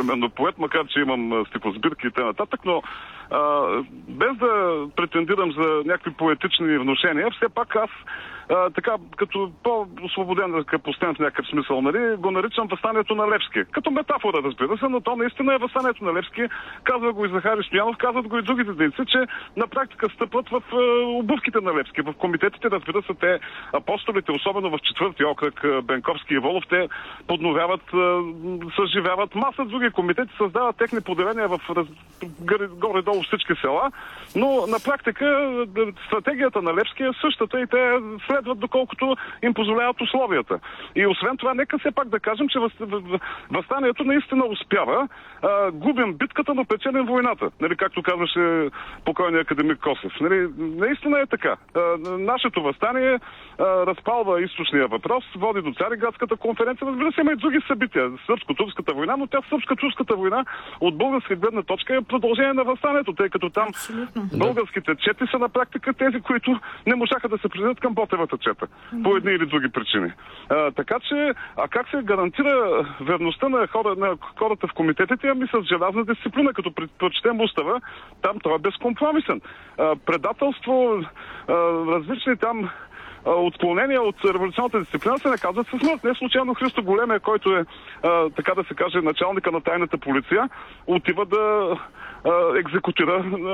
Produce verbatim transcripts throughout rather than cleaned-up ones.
непременно поет, макар че имам стихосбирки и т.н. Но а, без да претендирам за някакви поетични внушения, все пак аз а, така, като по-освободен да капустен в някакъв смисъл, нали, го наричам въстанието на Левски. Като метафора, разбира се, но то наистина е въстанието на Левски. Казва го и Захари Стоянов, казват го и другите дейци, че на практика стъпват в а, обувките на Левски. В комитетите, разбира се, те апостолите, особено в четвърти окръг Бенковски и Волов, те подновяват, а, съживяват маса други комитети, създават техни поделения в раз... горе-долу всички села, но на практика стратегията на Левски е същата и те следват доколкото им позволяват условията. И освен това, нека все пак да кажем, че въстанието наистина успява. А, губим битката, но печелим войната. Нали, както казваше покойният академик Косев. Нали, наистина е така. А, нашето въстание а, разпалва източния въпрос, води до Цариградската конференция. Разбира се, има и други събития. Сръбско-турската война, но тя сръбско-турската война от българска гледна точка е продължение на въстанието, тъй като там абсолютно българските чети са на практика тези, които не можаха да се присъединят към Ботевата чета. По едни или други причини. А, така че, а как се гарантира верността на, хора, на хората в комитетите? Ами с желязна дисциплина, като прочетем устава, там той е безкомпромисен. А, предателство, а, различни там отклонения от революционната дисциплина се наказват със смърт. Не случайно Христо Големия, който е, а, така да се каже, началника на тайната полиция, отива да а, екзекутира а,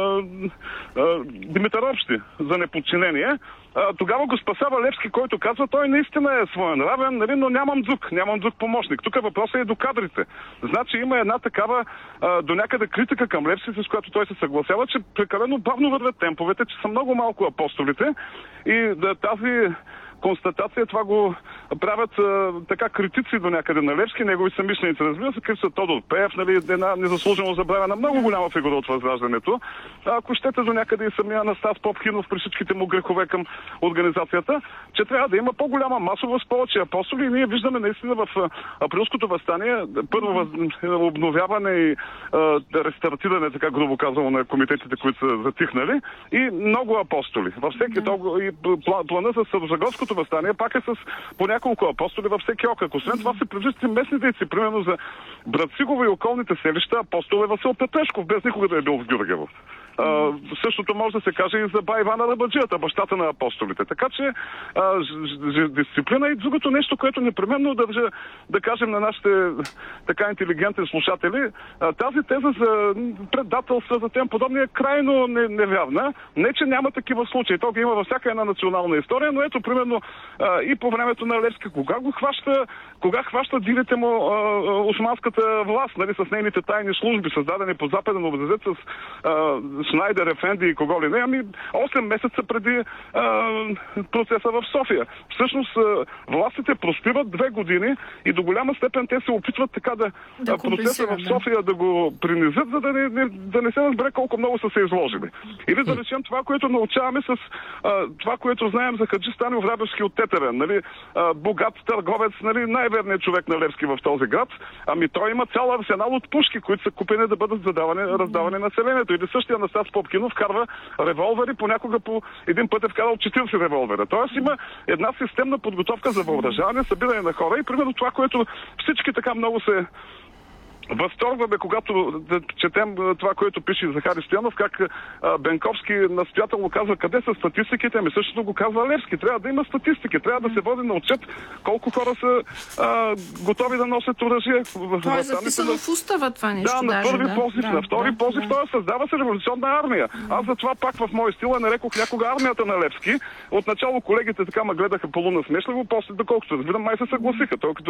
а, Димитър Общи за неподчинение. А, тогава го спасява Левски, който казва, той наистина е своенравен, нали, но нямам друг, нямам друг помощник. Тук въпросът е и до кадрите. Значи има една такава а, до някъде критика към Левски, с която той се съгласява, че прекалено бавно вървят темповете, че са много малко апостолите и да, тази констатация, това го правят а, така критици до някъде на Левски, негови самишленици, разбира се, какъв са Тодор Пеев, нали, една незаслужено забравена много голяма фигура от Възраждането. А, ако щете до някъде и самия Анастас Попхинов при всичките му грехове към организацията, че трябва да има по-голяма масовост, повече апостоли и ние виждаме наистина в априлското въстание първо въз... обновяване и а, рестартиране, така грубо казано, на комитетите, които са затихнали и много апостоли. Във всеки да. Толкова и плана за Сърбозагорското въстание пак е с по няколко апостоли във всеки окръг. Освен това се привличат и местни дейци. Примерно за Брацигово и околните селища апостол е Васил Петрешков, без никога да е бил в Гюргево. А, същото може да се каже и за Бай Ивана Рабаджията, бащата на апостолите. Така че а, ж, ж, дисциплина и другото нещо, което непременно държа да кажем на нашите така интелигентни слушатели, а, тази теза за предателства, за тем подобни е крайно невярна. Не, че няма такива случаи. То ги има във всяка една национална история, но ето примерно а, и по времето на Левски, кога го хваща, кога хваща дилите му а, османската власт, нали, с нейните тайни служби, създадени по западен образец с а, Шнайдер, Ефенди и кого ли не, ами осем месеца преди а, процеса в София. Всъщност а, властите проспиват две години и до голяма степен те се опитват така да, да процеса в София да. да го принизят, за да не, не, да не се разбере колко много са се изложили. Или да речем това, което научаваме с а, това, което знаем за Хаджи Станил Врабевски от Тетерен. Нали, а, богат търговец, нали, най-верният човек на Левски в този град. Ами той има цял арсенал от пушки, които са купени да бъдат задавани, раздавани населението. Или същия Анастас Попкинов вкарва револвери, понякога по един път е вкарал четиридесет револвера. Тоест има една системна подготовка за въоръжаване, събиране на хора и примерно това, което всички така много се възторгваме, когато да четем това, което пише Захари Стоянов, как а, Бенковски настоятелно казва къде са статистиките, ами същото го казва Левски. Трябва да има статистики, трябва да се води на отчет колко хора са а, готови да носят оръжие. Това е записано в устава това нещо. Да, на първи позив, да, на втори да, позив, да. това създава се революционна армия. Аз затова пак в мой стил нарекох някога армията на Левски. Отначало колегите така ме гледаха полунасмешливо, после доколкото разбирам, май се съгласиха. Той